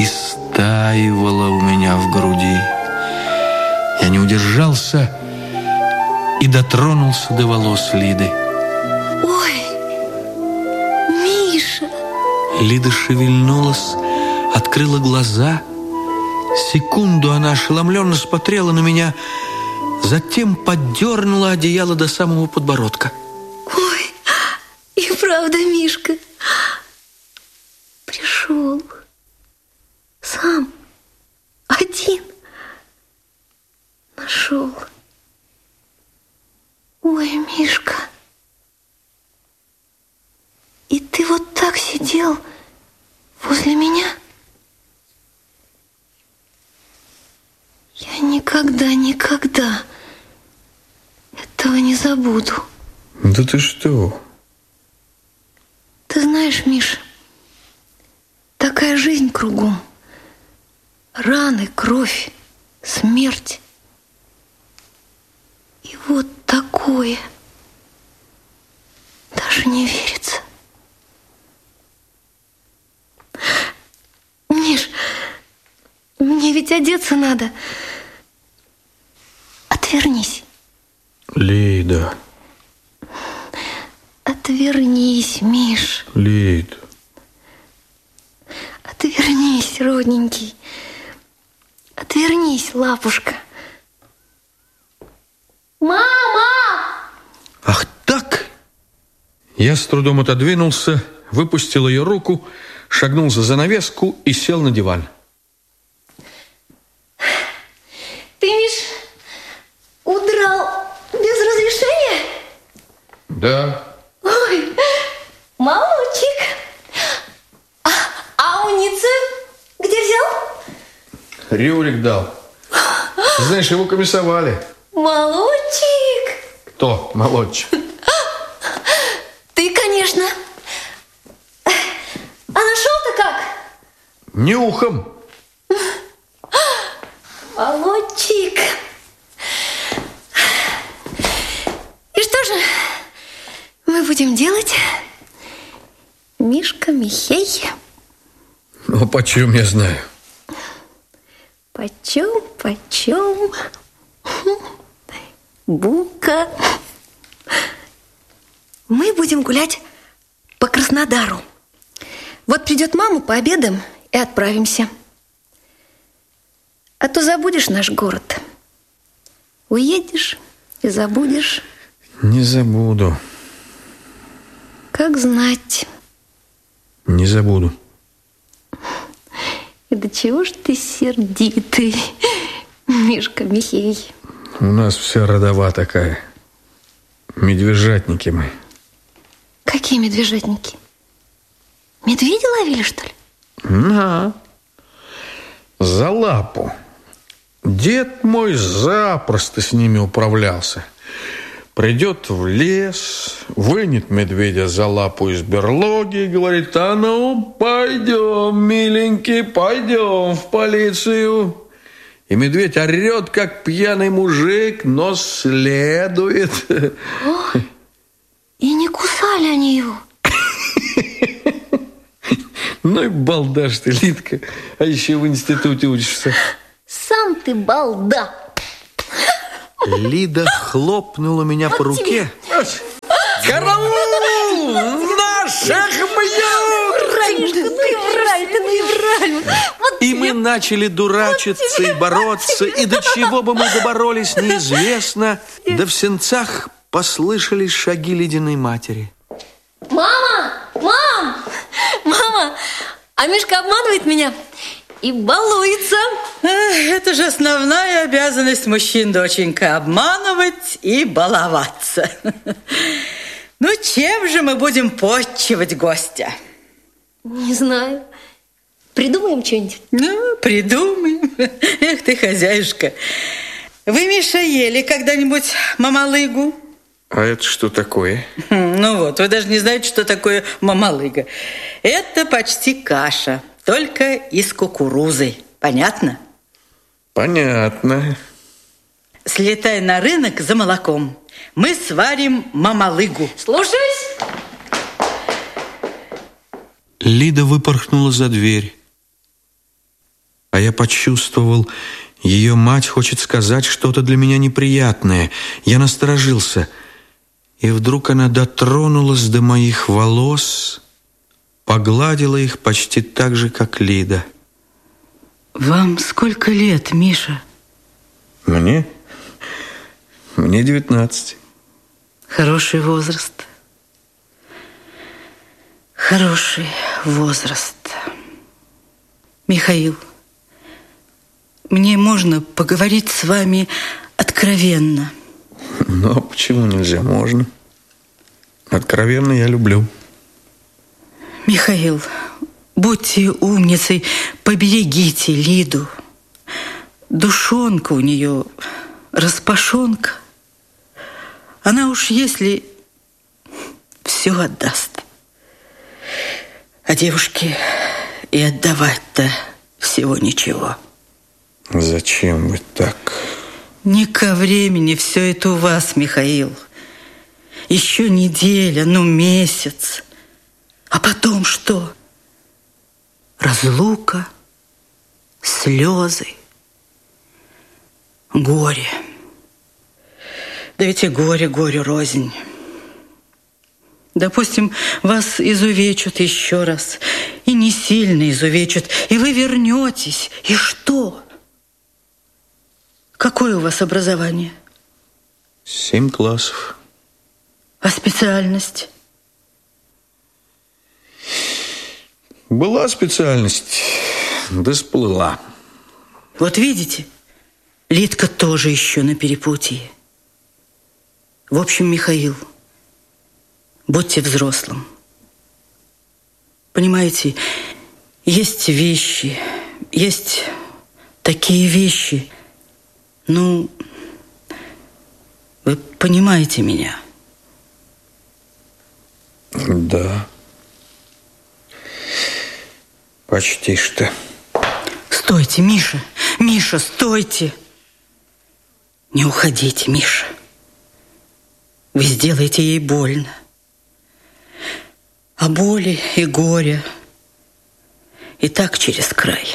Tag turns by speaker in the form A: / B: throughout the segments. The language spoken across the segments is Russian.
A: истаивала у меня в груди. Я не удержался и дотронулся до волос Лиды.
B: Ой, Миша!
A: Лида шевельнулась, открыла глаза. Секунду она ошеломленно смотрела на меня, затем поддернула одеяло до самого подбородка.
B: Ой, и правда, Мишка пришел сам, один, нашел. Ой, Мишка, и ты вот так сидел возле меня? Я никогда этого не забуду.
A: Да ты что?
B: Ты знаешь, Миша, такая жизнь кругом. Раны, кровь, смерть. И вот такое. Даже не верится. Миш, мне ведь одеться надо. Отвернись.
A: Лида.
B: Отвернись, Миш.
A: Лид.
B: Отвернись, родненький. Отвернись, лапушка. Мама!
A: Ах так? Я с трудом отодвинулся, выпустил ее руку, шагнул за занавеску и сел на диван.
B: Ты, Миш, удрал без разрешения?
A: Да.
B: Ой, молодчик. А уницы где взял?
A: Рюрик дал. Знаешь, его комиссовали.
B: Молодчик.
A: Кто молодчик?
B: Ты, конечно. А нашел-то как?
A: Нюхом.
B: Молодчик. И что же мы будем делать, Мишка Михей?
A: Ну, почем я знаю?
B: Почем? Бука. Мы будем гулять по Краснодару. Вот придет мама, пообедаем и отправимся. А то забудешь наш город. Уедешь и забудешь.
A: Не забуду.
B: Как знать.
A: Не забуду.
B: И до чего ж ты сердитый, Мишка Михей?
A: У нас вся родова такая. Медвежатники мы.
B: Какие медвежатники? Медведя ловили, что ли?
A: На. За лапу. Дед мой запросто с ними управлялся. Придет в лес, вынет медведя за лапу из берлоги и говорит: а ну, пойдем, миленький, пойдем в полицию. И медведь орет, как пьяный мужик, но следует.
B: Ой, и не кусали они его?
A: Ну и балда ж ты, Лидка. А еще в институте учишься.
B: Сам ты балда.
A: Лида хлопнула меня по руке. Караул! Наших бьют!
B: Ранишка, ну и враль.
A: И мы начали дурачиться и бороться, и до чего бы мы доборолись, неизвестно. Да в сенцах послышались шаги Лидиной матери.
B: Мама! Мама! А Мишка обманывает меня и балуется.
C: Это же основная обязанность мужчин, доченька, обманывать и баловаться. Ну, чем же мы будем почивать гостя?
B: Не знаю. Придумаем что-нибудь?
C: Ну, придумаем. Эх ты, хозяюшка. Вы, Миша, ели когда-нибудь мамалыгу?
A: А это что такое?
C: Ну вот, вы даже не знаете, что такое мамалыга. Это почти каша, только из кукурузы. Понятно?
A: Понятно.
C: Слетай на рынок за молоком. Мы сварим мамалыгу.
B: Слушаюсь.
A: Лида выпорхнула за дверь. я почувствовал, ее мать хочет сказать что-то для меня неприятное. Я насторожился, и вдруг она дотронулась до моих волос, погладила их почти так же, как Лида.
C: Вам сколько лет, Миша?
A: Мне 19.
C: Хороший возраст. Хороший возраст. Михаил, мне можно поговорить с вами откровенно?
A: Но почему нельзя? Можно. Откровенно я люблю.
C: Михаил, будьте умницей, поберегите Лиду. Душонка у нее, распашонка. Она уж если все отдаст. А девушке и отдавать-то всего ничего.
A: Зачем вы так?
C: Не ко времени все это у вас, Михаил. Еще неделя, ну месяц. А потом что? Разлука, слезы, горе. Да ведь и горе горю рознь. Допустим, вас изувечат еще раз, и не сильно изувечат, и вы вернетесь. И что? Какое у вас образование?
A: 7 классов.
C: А специальность?
A: Была специальность, да сплыла.
C: Вот видите, Лидка тоже еще на перепутье. В общем, Михаил, будьте взрослым. Понимаете, есть вещи, есть такие вещи. Ну, вы понимаете меня?
A: Да. Почти что.
C: Стойте, Миша! Миша, стойте! Не уходите, Миша. Вы сделаете ей больно. А боли и горя и так через край.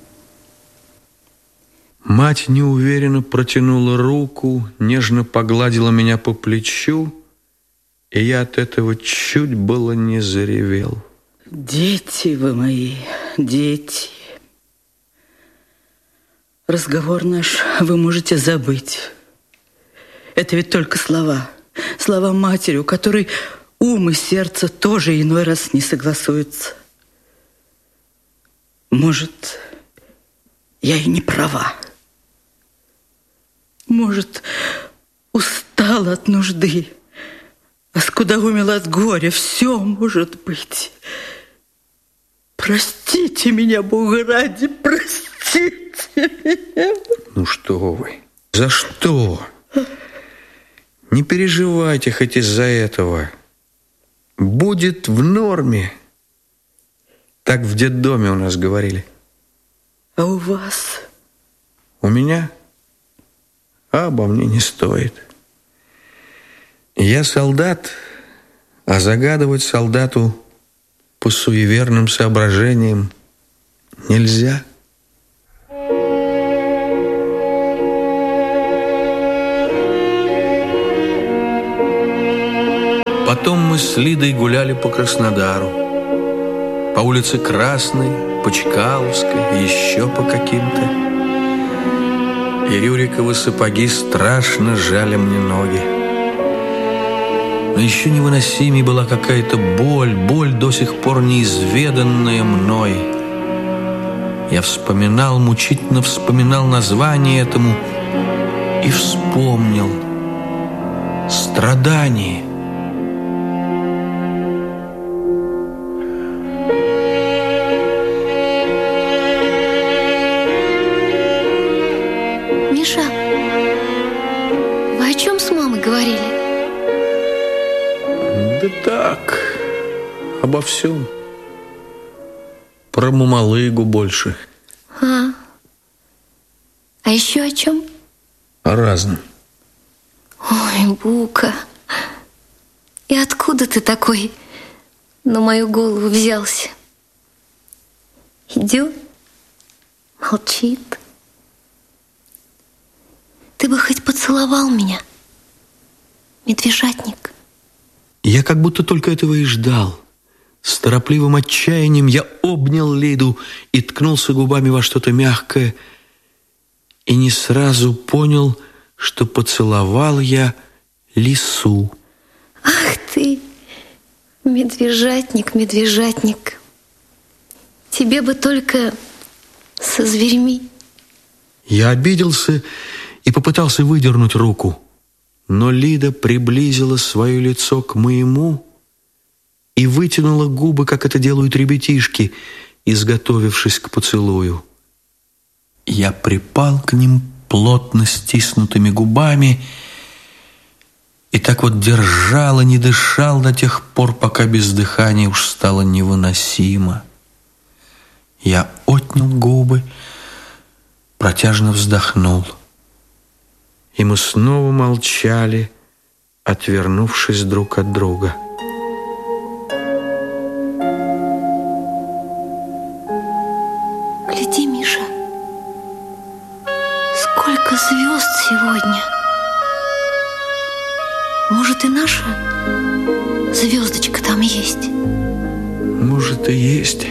A: Мать неуверенно протянула руку, нежно погладила меня по плечу, и я от этого чуть было не заревел.
C: Дети вы мои, дети. Разговор наш вы можете забыть. Это ведь только слова. Слова матери, у которой ум и сердце тоже иной раз не согласуются. Может, я и не права. Может, устала от нужды, оскудоумела от горя. Все может быть. Простите меня, Бога ради, простите меня.
A: Ну что вы? За что? Не переживайте хоть из-за этого. Будет в норме. Так в детдоме у нас говорили.
C: А у вас?
A: У меня? А обо мне не стоит. Я солдат, а загадывать солдату по суеверным соображениям нельзя. Потом мы с Лидой гуляли по Краснодару. По улице Красной, по Чкаловской, еще по каким-то. И Рюриковы сапоги страшно жали мне ноги. Но еще невыносимей была какая-то боль до сих пор неизведанная мной. Я вспоминал, мучительно вспоминал название этому и вспомнил. Страдание.
B: Миша, вы о чем с мамой говорили?
A: Да так, обо всем. Про Мамалыгу больше.
B: А еще о чем?
A: О разном.
B: Ой, Бука, и откуда ты такой на мою голову взялся? Идет? Молчит. Ты бы хоть поцеловал меня, медвежатник.
A: Я как будто только этого и ждал. С торопливым отчаянием я обнял Лиду и ткнулся губами во что-то мягкое, и не сразу понял, что поцеловал я лису.
B: Ах ты, медвежатник, медвежатник. Тебе бы только со зверьми.
A: Я обиделся и попытался выдернуть руку, но Лида приблизила свое лицо к моему и вытянула губы, как это делают ребятишки, изготовившись к поцелую. Я припал к ним плотно стиснутыми губами и так вот держал и не дышал до тех пор, пока без дыхания уж стало невыносимо. Я отнял губы, протяжно вздохнул, и мы снова молчали, отвернувшись друг от друга.
B: Гляди, Миша, сколько звезд сегодня. Может, и наша звездочка там есть?
A: Может, и есть.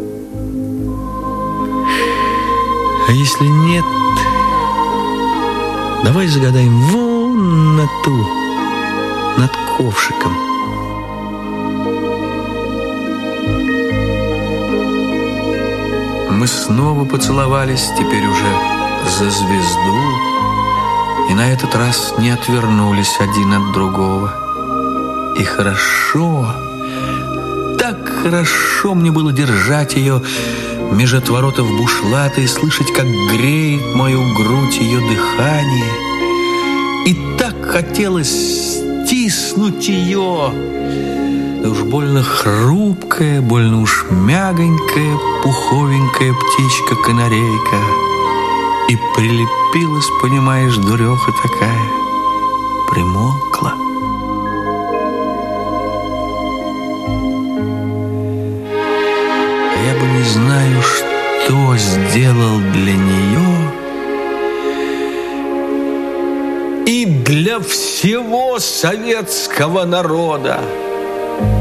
A: А если нет, давай загадаем вон на ту, над ковшиком. Мы снова поцеловались, теперь уже за звезду, и на этот раз не отвернулись один от другого. И хорошо, так хорошо мне было держать ее меж отворотов бушлата и слышать, как греет мою грудь ее дыхание. И так хотелось стиснуть ее. Да уж больно хрупкая, больно уж мягонькая, пуховенькая птичка-канарейка. И прилепилась, понимаешь, дуреха такая, примолкла. Я бы не знаю, что сделал для нее и для всего советского народа.